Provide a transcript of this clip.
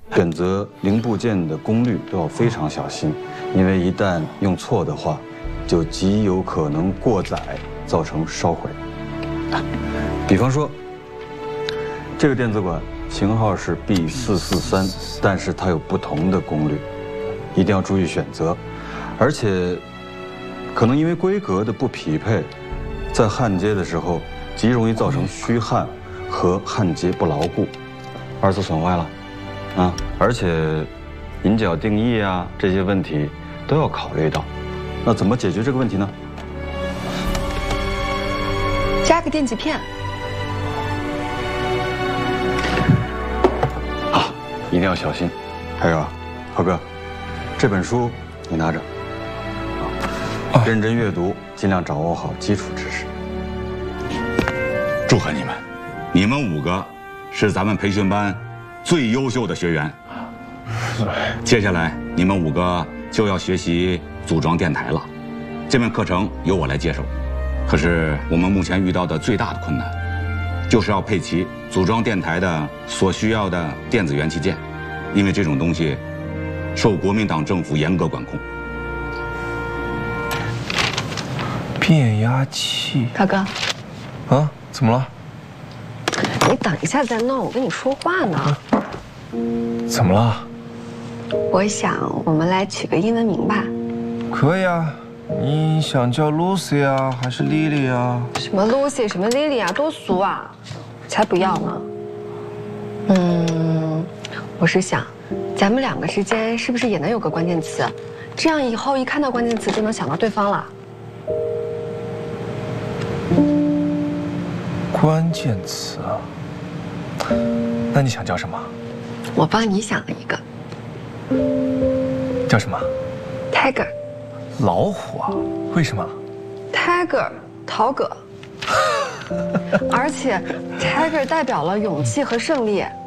选择零部件的功率都要非常小心，因为一旦用错的话，就极有可能过载，造成烧毁。比方说，这个电子管型号是 B443，但是它有不同的功率，一定要注意选择，而且可能因为规格的不匹配，在焊接的时候极容易造成虚焊和焊接不牢固，二次损坏了。而且引脚定义啊这些问题都要考虑到。那怎么解决这个问题呢？ 加个电极片。 好，一定要小心。还有啊，浩哥，这本书你拿着，认真阅读，尽量掌握好基础知识。 祝贺你们，你们5个是咱们培训班最优秀的学员。接下来你们5个就要学习组装电台了，这门课程由我来接手。可是我们目前遇到的最大的困难，就是要配齐组装电台的所需要的电子元器件，因为这种东西受国民党政府严格管控。 变压器。 大哥， 啊，怎么了？ 你等一下再弄，我跟你说话呢。 怎么了？ 我想我们来取个英文名吧。 可以啊，你想叫 Lucy 啊，还是 Lily 啊？ 什么 Lucy， 什么 Lily 啊，多俗啊！才不要呢。我是想，咱们2个之间是不是也能有个关键词？这样以后一看到关键词就能想到对方了。 关键词啊？那你想叫什么？ 我帮你想了一个。 叫什么 ？Tiger。 老虎啊？为什么 ？Tiger， 陶葛。而且 Tiger 代表了勇气和胜利。